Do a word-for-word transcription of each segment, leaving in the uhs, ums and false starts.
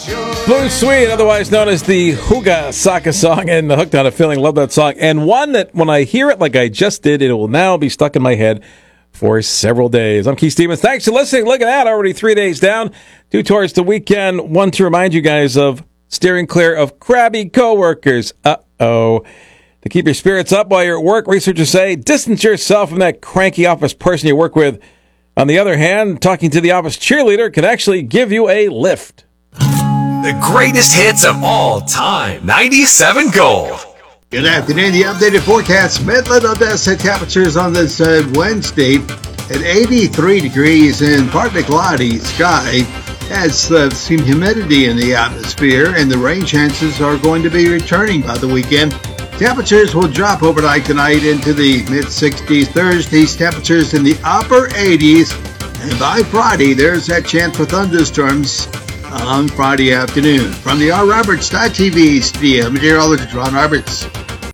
Blue Sweet, otherwise known as the Huga Saka song, and the Hooked on a Feeling. Love that song. And one that when I hear it like I just did, it will now be stuck in my head for several days. I'm Keith Stevens. Thanks for listening. Look at that. Already three days down. Two towards the weekend. One to remind you guys of steering clear of crabby coworkers. Uh-oh. To keep your spirits up while you're at work, researchers say distance yourself from that cranky office person you work with. On the other hand, talking to the office cheerleader can actually give you a lift. The greatest hits of all time. ninety-seven Gold. Good afternoon. The updated forecast. Midland, Odessa temperatures on this uh, Wednesday at eighty-three degrees and partly cloudy sky. Has uh, some humidity in the atmosphere, and the rain chances are going to be returning by the weekend. Temperatures will drop overnight tonight into the mid-sixties. Thursday's temperatures in the upper eighties. And by Friday, there's that chance for thunderstorms on Friday afternoon. From the R. Roberts T V studio, meteorologist Ron Roberts.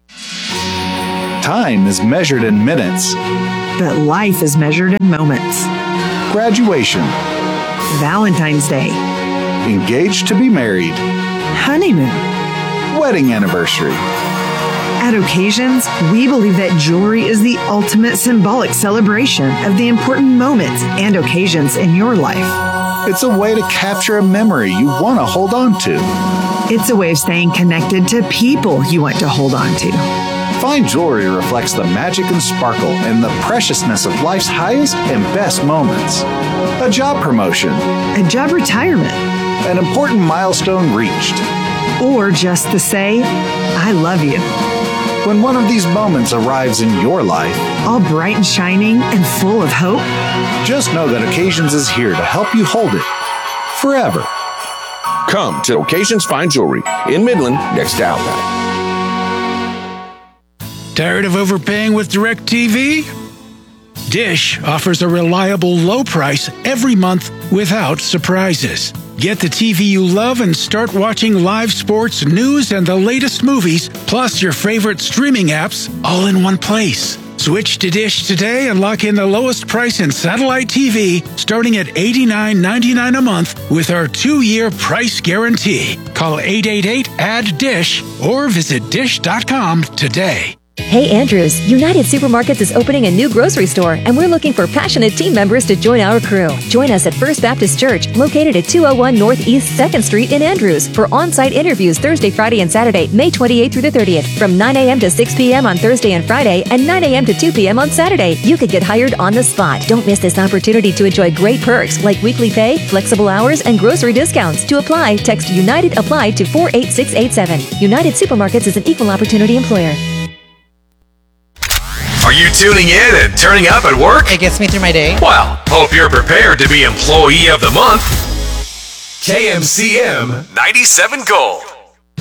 Time is measured in minutes. But life is measured in moments. Graduation. Valentine's Day. Engaged to be married. Honeymoon. Wedding anniversary. At occasions, we believe that jewelry is the ultimate symbolic celebration of the important moments and occasions in your life. It's a way to capture a memory you want to hold on to. It's a way of staying connected to people you want to hold on to. Fine jewelry reflects the magic and sparkle and the preciousness of life's highest and best moments. A job promotion. A job retirement. An important milestone reached. Or just to say, I love you. When one of these moments arrives in your life, all bright and shining and full of hope, just know that Occasions is here to help you hold it forever. Come to Occasions Fine Jewelry in Midland next to Outback. Tired of overpaying with DirecTV? Dish offers a reliable low price every month without surprises. Get the T V you love and start watching live sports, news, and the latest movies, plus your favorite streaming apps, all in one place. Switch to Dish today and lock in the lowest price in satellite T V, starting at eighty-nine ninety-nine a month with our two-year price guarantee. Call eight eight eight, A D D D I S H or visit dish dot com today. Hey Andrews, United Supermarkets is opening a new grocery store, and we're looking for passionate team members to join our crew. Join us at First Baptist Church, located at two oh one Northeast second Street in Andrews, for on-site interviews Thursday, Friday, and Saturday, May twenty-eighth through the thirtieth, from nine a.m. to six p.m. on Thursday and Friday, and nine a.m. to two p.m. on Saturday. You could get hired on the spot. Don't miss this opportunity to enjoy great perks like weekly pay, flexible hours, and grocery discounts. To apply, text United Apply to four eight six eight seven. United Supermarkets is an equal opportunity employer. Are you tuning in and turning up at work? It gets me through my day. Well, hope you're prepared to be Employee of the Month. K M C M ninety-seven Gold.